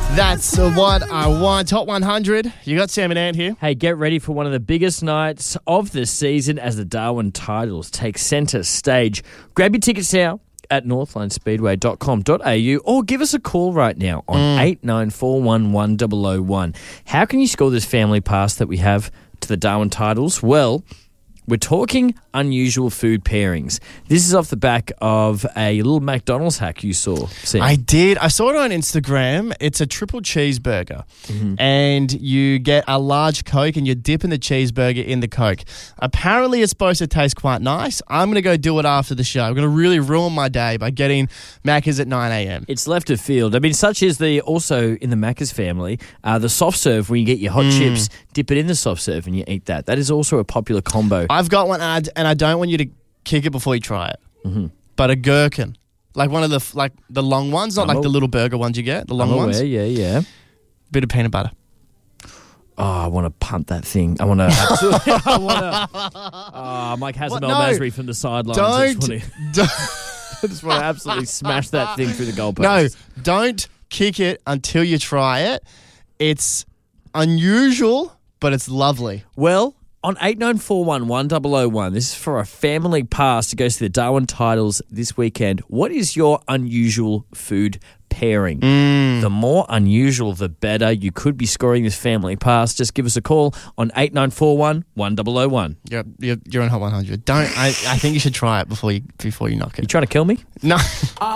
That's what I want. Top 100. You got Sam and Ant here. Hey, get ready for one of the biggest nights of the season as the Darwin titles take centre stage. Grab your tickets now at northlinespeedway.com.au or give us a call right now on 89411001. How can you score this family pass that we have to the Darwin titles? Well, we're talking unusual food pairings. This is off the back of a little McDonald's hack you saw, Sam. I did. I saw it on Instagram. It's a triple cheeseburger. And you get a large Coke and you're dipping the cheeseburger in the Coke. Apparently, it's supposed to taste quite nice. I'm going to go do it after the show. I'm going to really ruin my day by getting Macca's at 9 a.m. It's left of field. I mean, such is also in the Macca's family, the soft serve when you get your hot chips, dip it in the soft serve and you eat that. That is also a popular combo. I've got one, and I don't want you to kick it before you try it. But a gherkin, like one of the long ones, not like the little burger ones you get, the long ones. Yeah. Bit of peanut butter. Oh, I want to punt that thing. I want to. Mike Hassan Masri from the sidelines. I just want to absolutely smash that thing through the goalpost. No, don't kick it until you try it. It's unusual, but it's lovely. Well, on 89411001, this is for a family pass to go to the Darwin titles this weekend. What is your unusual food pairing? The more unusual, the better. You could be scoring this family pass. Just give us a call on 89411001. You're on Hot 100. I think you should try it before you knock it. You trying to kill me? No.